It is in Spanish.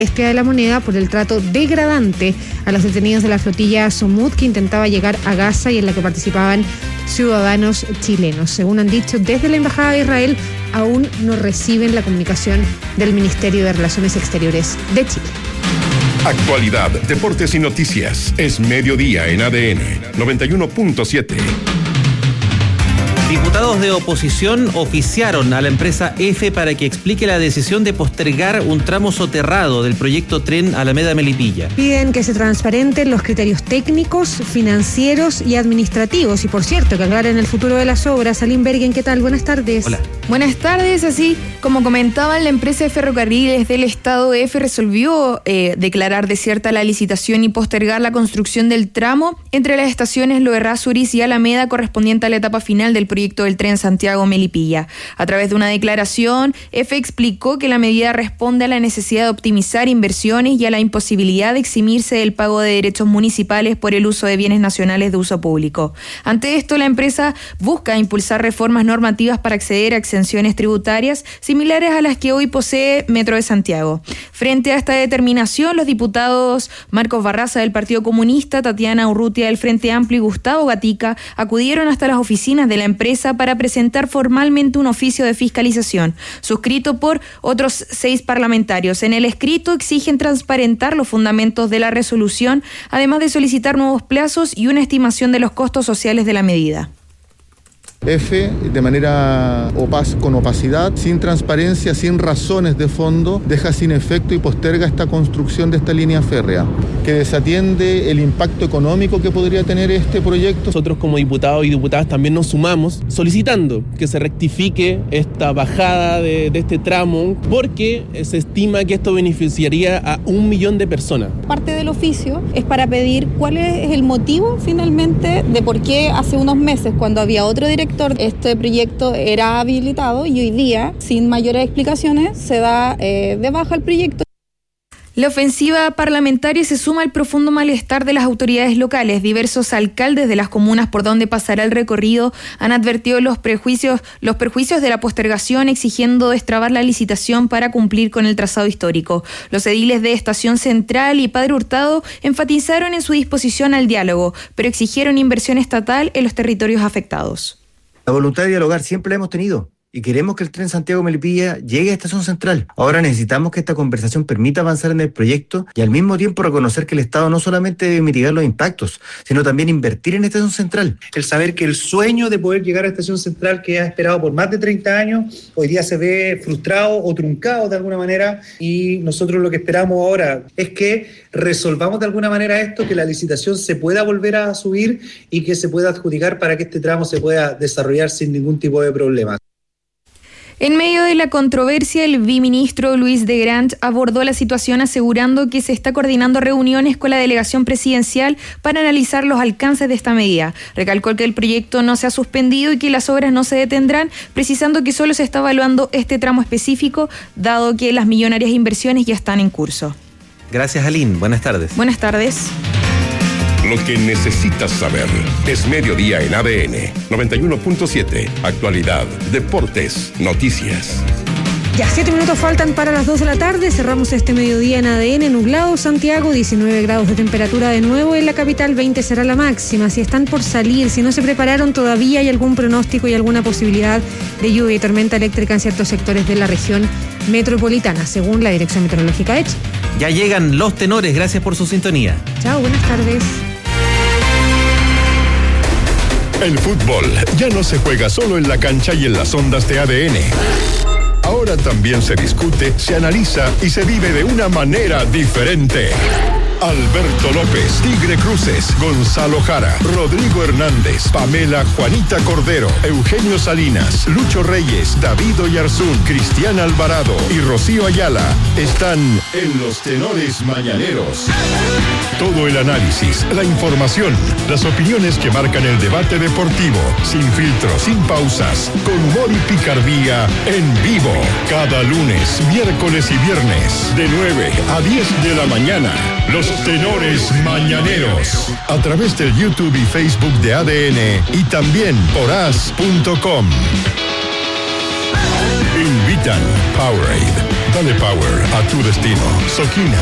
de la moneda por el trato degradante a los detenidos de la flotilla Somoud que intentaba llegar a Gaza y en la que participaban ciudadanos chilenos. Según han dicho desde la Embajada de Israel, aún no reciben la comunicación del Ministerio de Relaciones Exteriores de Chile. Actualidad, deportes y noticias. Es mediodía en ADN 91.7. Diputados de oposición oficiaron a la empresa EFE para que explique la decisión de postergar un tramo soterrado del proyecto Tren Alameda-Melipilla. Piden que se transparenten los criterios técnicos, financieros y administrativos. Y por cierto, que aclaren el futuro de las obras. Aline Bergen, ¿qué tal? Buenas tardes. Hola. Buenas tardes. Así como comentaban, la empresa de ferrocarriles del Estado EFE resolvió declarar desierta la licitación y postergar la construcción del tramo entre las estaciones Lo Errázuriz y Alameda correspondiente a la etapa final del proyecto del tren Santiago-Melipilla. A través de una declaración, EFE explicó que la medida responde a la necesidad de optimizar inversiones y a la imposibilidad de eximirse del pago de derechos municipales por el uso de bienes nacionales de uso público. Ante esto, la empresa busca impulsar reformas normativas para acceder a exenciones tributarias similares a las que hoy posee Metro de Santiago. Frente a esta determinación, los diputados Marcos Barraza del Partido Comunista, Tatiana Urrutia del Frente Amplio y Gustavo Gatica acudieron hasta las oficinas de la empresa para presentar formalmente un oficio de fiscalización, suscrito por otros 6 parlamentarios. En el escrito exigen transparentar los fundamentos de la resolución, además de solicitar nuevos plazos y una estimación de los costos sociales de la medida. EFE, de manera con opacidad, sin transparencia, sin razones de fondo, deja sin efecto y posterga esta construcción de esta línea férrea, que desatiende el impacto económico que podría tener este proyecto. Nosotros como diputados y diputadas también nos sumamos solicitando que se rectifique esta bajada de este tramo, porque se estima que esto beneficiaría a 1 millón de personas. Parte del oficio es para pedir cuál es el motivo finalmente de por qué hace unos meses, cuando había otro director, este proyecto era habilitado y hoy día, sin mayores explicaciones, se da de baja el proyecto. La ofensiva parlamentaria se suma al profundo malestar de las autoridades locales. Diversos alcaldes de las comunas por donde pasará el recorrido han advertido los perjuicios de la postergación, exigiendo destrabar la licitación para cumplir con el trazado histórico. Los ediles de Estación Central y Padre Hurtado enfatizaron en su disposición al diálogo, pero exigieron inversión estatal en los territorios afectados. La voluntad de dialogar siempre la hemos tenido y queremos que el tren Santiago-Melipilla llegue a Estación Central. Ahora necesitamos que esta conversación permita avanzar en el proyecto y al mismo tiempo reconocer que el Estado no solamente debe mitigar los impactos, sino también invertir en Estación Central. El saber que el sueño de poder llegar a Estación Central, que ha esperado por más de 30 años, hoy día se ve frustrado o truncado de alguna manera, y nosotros lo que esperamos ahora es que resolvamos de alguna manera esto, que la licitación se pueda volver a subir y que se pueda adjudicar para que este tramo se pueda desarrollar sin ningún tipo de problema. En medio de la controversia, el viceministro Luis de Grant abordó la situación asegurando que se está coordinando reuniones con la delegación presidencial para analizar los alcances de esta medida. Recalcó que el proyecto no se ha suspendido y que las obras no se detendrán, precisando que solo se está evaluando este tramo específico, dado que las millonarias inversiones ya están en curso. Gracias, Aline. Buenas tardes. Buenas tardes. Lo que necesitas saber es mediodía en ADN 91.7. Actualidad, deportes, noticias. Ya 7 minutos faltan para las 2 de la tarde. Cerramos este mediodía en ADN. Nublado Santiago, 19 grados de temperatura de nuevo. En la capital 20 será la máxima. Si están por salir, si no se prepararon todavía, hay algún pronóstico y alguna posibilidad de lluvia y tormenta eléctrica en ciertos sectores de la región metropolitana, según la Dirección Meteorológica de Chile. Ya llegan los tenores. Gracias por su sintonía. Chao, buenas tardes. El fútbol ya no se juega solo en la cancha y en las ondas de ADN. Ahora también se discute, se analiza y se vive de una manera diferente. Alberto López, Tigre Cruces, Gonzalo Jara, Rodrigo Hernández, Pamela Juanita Cordero, Eugenio Salinas, Lucho Reyes, David Oyarzún, Cristian Alvarado y Rocío Ayala están en los tenores mañaneros. Todo el análisis, la información, las opiniones que marcan el debate deportivo, sin filtros, sin pausas, con humor y picardía, en vivo. Cada lunes, miércoles y viernes, de 9 a 10 de la mañana. Los tenores mañaneros. A través del YouTube y Facebook de ADN y también por as.com. Invitan Powerade. Dale power a tu destino. Soquina.